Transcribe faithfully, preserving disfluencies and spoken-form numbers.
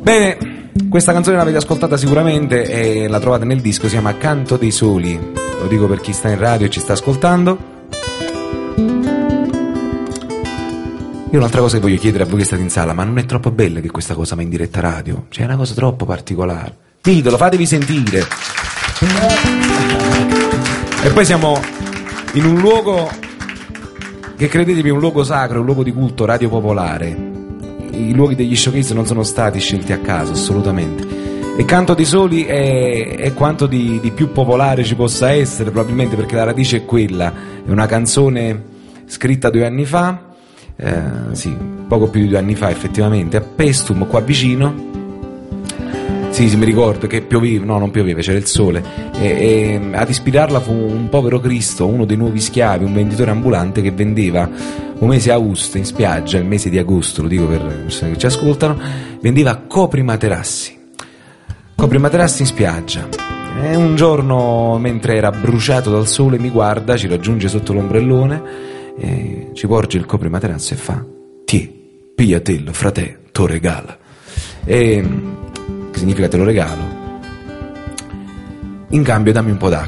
Bene, questa canzone l'avete ascoltata sicuramente e la trovate nel disco, si chiama Canto dei Soli, lo dico per chi sta in radio e ci sta ascoltando. Io un'altra cosa che voglio chiedere a voi che state in sala, ma non è troppo bella che questa cosa va in diretta radio? Cioè è una cosa troppo particolare. Ditelo, fatevi sentire. E poi siamo in un luogo che credetemi è un luogo sacro, un luogo di culto, radio popolare. I luoghi degli showcase non sono stati scelti a caso, assolutamente. E Canto dei Soli è, è quanto di, di più popolare ci possa essere, probabilmente perché la radice è quella. È una canzone scritta due anni fa, eh, sì, poco più di due anni fa effettivamente, a Pestum, qua vicino. Sì, sì, mi ricordo che pioveva, no, non pioveva, c'era il sole. E, e ad ispirarla fu un povero Cristo, uno dei nuovi schiavi, un venditore ambulante che vendeva un mese agosto in spiaggia, il mese di agosto, lo dico per le persone che ci ascoltano, vendeva coprimaterassi. Coprimaterassi in spiaggia. E un giorno, mentre era bruciato dal sole, mi guarda, ci raggiunge sotto l'ombrellone, e ci porge il coprimaterasso e fa: "Tiè, pigliatello, frate, t'o regala." E che significa te lo regalo, in cambio dammi un po' d'acqua.